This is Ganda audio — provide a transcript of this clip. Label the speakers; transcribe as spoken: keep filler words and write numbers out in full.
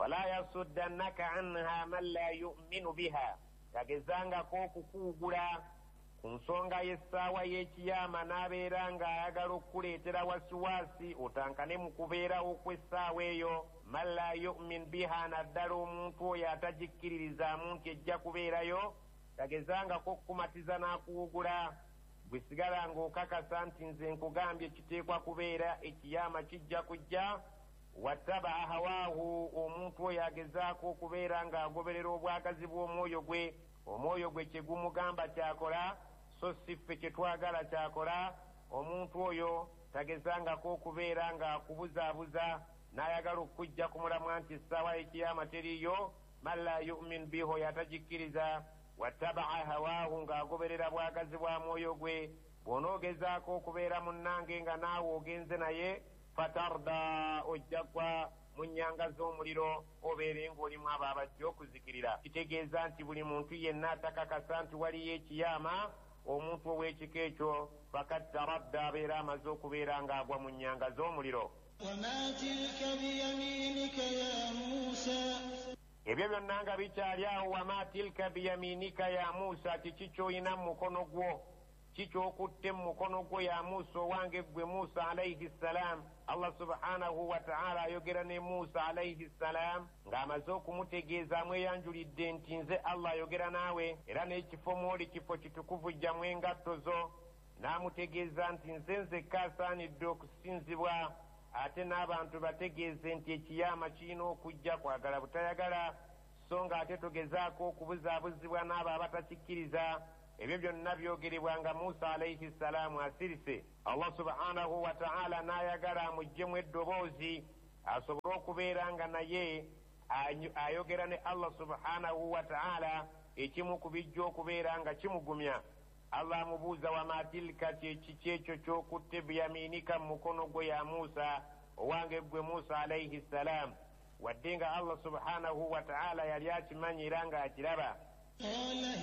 Speaker 1: fala yasuddannaka anha man la yu'minu biha, yagezangako okukuugula ku nsonga y'essaawa y'ekiyama n'abeera ng'ayagala okukuleetera wasiwasi otankane mu kubeerawo kw'essaawa eyo. Man la yu'min biha, naddala omuntu oyo atagikkiririzaamu nti ejja kubeerayo, yagezangako okukumatiza n'akuwugula. Bwe sigala ng'okakasa nti nze nkugambye kiteekwa kubeera ekiyama kijja kujja. Wattaba hawaahu, omuntu oyo agezaako okubeera ng'agoberera obwagazi bw'omwoyo gwe, omwoyo gwe kye gumugamba kyakola so si ffe kye twagala kyakola. Omuntu oyo tagezangako okubeera ng'akubuzaabuza n'ayagala okujja ku mulamwa nti essaawa y'ekiyama teriiyo. Man la yu'min bihi, oyo atagikkiriza. Wattabaa hawaahu, ng'agoberera bwagazi bwa mwoyo gwe. Bw'onoogezaako okubeera munnange nga naawe ogenze naye, fatarda, ojjagwa mu nnyanga z'omuliro, obeere ng'olimu abo abajja okuzikirira. Kitegeeza nti buli muntu yenna atakakasa nti waliyo ekiyama, omuntu ow'ekika ekyo fakat taradda, abeera amaze okubeera ng'agwa mu nnyanga z'omuliro.
Speaker 2: وما تلك بيمينك يا موسى
Speaker 1: ebyo byonna nga bikyali awo. Wama tilka biyaminika ya Musa, kiki ky'olina mu mukono gwo, kikyokutte mu mukono gwo ya Musa owange ggwe Musa alayhi salaam. Allah subhanahu wa ta'ala ayogera ne Musa alayhi salaam ng'amaze okumutegeeza amweyanjulidde nti nze Allah ayogera naawe, era n'ekifo mw'oli kifo kitukuvu, jjamu engatto zo. N'amutegeeza nti nze nzekka asaanidde okusinzibwa, ate n'abantu bategeeze nti ekiyama kirina okujja, kwagala butayagala, so nga ate togezaako okubuzaabuzibwa n'abo abatakikkiriza. Ebyo byonna byogerebwa nga Musa alayhi salaamu asirise. Allah subhanahu wa ta'ala n'ayagala amuggyemu eddoboozi asobole okubeera nga naye ayogera ne Allah subhanahu wa ta'ala, ekimu ku bijja okubeera nga kimugumya. Allah amubuuza, wama tilka, kyekiki ekyo ky'okutte biyaminika mu mukono gwe ya Musa owange ggwe Musa alayhi salaam, wadde nga Allah subhanahu wa ta'ala yali akimanyi era ng'akiraba.